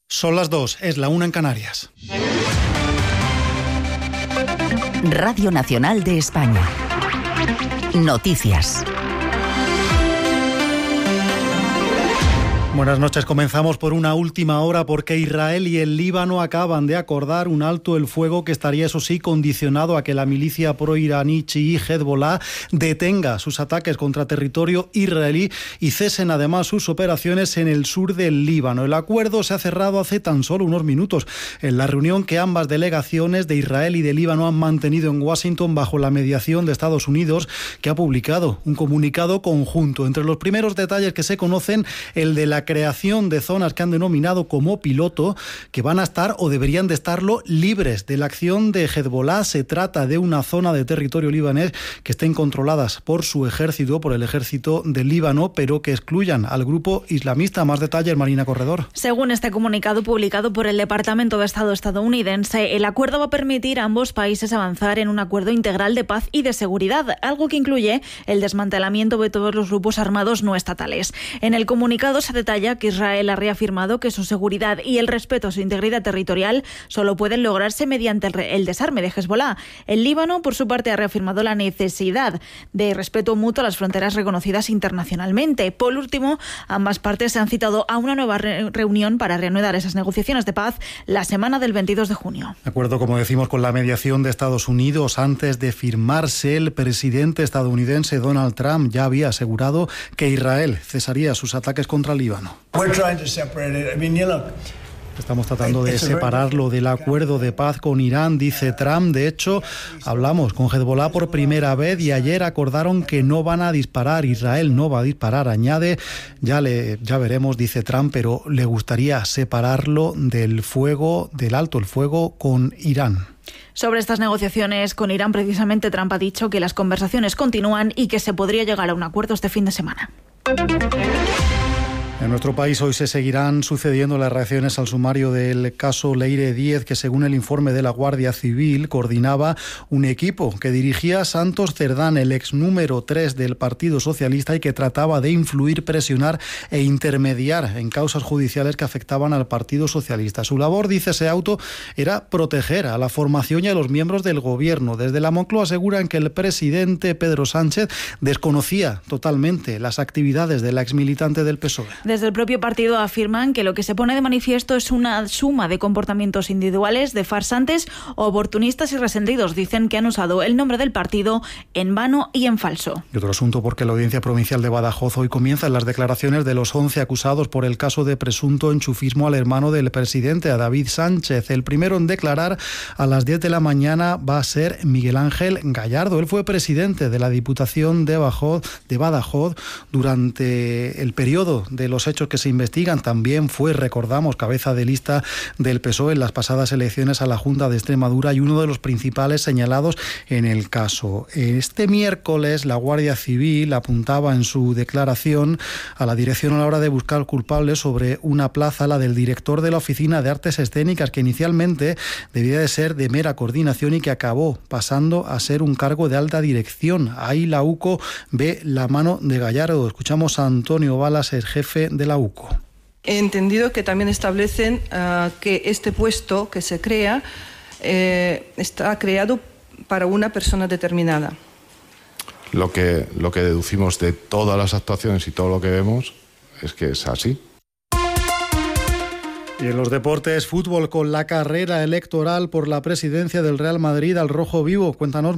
Son las 2, es la 1 en Canarias. Radio Nacional de España. Noticias. Buenas noches. Comenzamos por una última hora porque Israel y el Líbano acaban de acordar un alto el fuego que estaría, eso sí, condicionado a que la milicia proiraní chií Hezbollah detenga sus ataques contra territorio israelí y cesen además sus operaciones en el sur del Líbano. El acuerdo se ha cerrado hace tan solo unos minutos en la reunión que ambas delegaciones de Israel y de Líbano han mantenido en Washington bajo la mediación de Estados Unidos, que ha publicado un comunicado conjunto. Entre los primeros detalles que se conocen, el de la creación de zonas que han denominado como piloto, que van a estar o deberían de estarlo libres de la acción de Hezbollah. Se trata de una zona de territorio libanés que estén controladas por su ejército, por el ejército del Líbano, pero que excluyan al grupo islamista. Más detalles, Marina Corredor. Según este comunicado publicado por el Departamento de Estado estadounidense, el acuerdo va a permitir a ambos países avanzar en un acuerdo integral de paz y de seguridad, algo que incluye el desmantelamiento de todos los grupos armados no estatales. En el comunicado se detalla que Israel ha reafirmado que su seguridad y el respeto a su integridad territorial solo pueden lograrse mediante el desarme de Hezbollah. El Líbano, por su parte, ha reafirmado la necesidad de respeto mutuo a las fronteras reconocidas internacionalmente. Por último, ambas partes se han citado a una nueva reunión para reanudar esas negociaciones de paz la semana del 22 de junio. De acuerdo, como decimos, con la mediación de Estados Unidos, antes de firmarse, el presidente estadounidense Donald Trump ya había asegurado que Israel cesaría sus ataques contra el Líbano. Estamos tratando de separarlo del acuerdo de paz con Irán, dice Trump. De hecho, hablamos con Hezbollah por primera vez y ayer acordaron que no van a disparar. Israel no va a disparar, añade. Ya veremos, dice Trump, pero le gustaría separarlo del fuego, del alto el fuego con Irán. Sobre estas negociaciones con Irán, precisamente Trump ha dicho que las conversaciones continúan y que se podría llegar a un acuerdo este fin de semana. En nuestro país hoy se seguirán sucediendo las reacciones al sumario del caso Leire Díez, que según el informe de la Guardia Civil coordinaba un equipo que dirigía Santos Cerdán, el ex número 3 del Partido Socialista, y que trataba de influir, presionar e intermediar en causas judiciales que afectaban al Partido Socialista. Su labor, dice ese auto, era proteger a la formación y a los miembros del gobierno. Desde la Moncloa aseguran que el presidente Pedro Sánchez desconocía totalmente las actividades de la exmilitante del PSOE. Desde el propio partido afirman que lo que se pone de manifiesto es una suma de comportamientos individuales, de farsantes, oportunistas y resentidos. Dicen que han usado el nombre del partido en vano y en falso. Y otro asunto, porque la Audiencia Provincial de Badajoz hoy comienzan las declaraciones de los 11 acusados por el caso de presunto enchufismo al hermano del presidente, a David Sánchez. El primero en declarar a las 10 de la mañana va a ser Miguel Ángel Gallardo. Él fue presidente de la Diputación de Badajoz durante el periodo de los hechos que se investigan. También fue, recordamos, cabeza de lista del PSOE en las pasadas elecciones a la Junta de Extremadura y uno de los principales señalados en el caso. Este miércoles la Guardia Civil apuntaba en su declaración a la dirección a la hora de buscar culpables sobre una plaza, la del director de la Oficina de Artes Escénicas, que inicialmente debía de ser de mera coordinación y que acabó pasando a ser un cargo de alta dirección. Ahí la UCO ve la mano de Gallardo. Escuchamos a Antonio Balas, el jefe de la UCO. He entendido que también establecen que este puesto que se crea está creado para una persona determinada. Lo que deducimos de todas las actuaciones y todo lo que vemos es que es así. Y en los deportes, fútbol con la carrera electoral por la presidencia del Real Madrid al rojo vivo. Cuéntanos,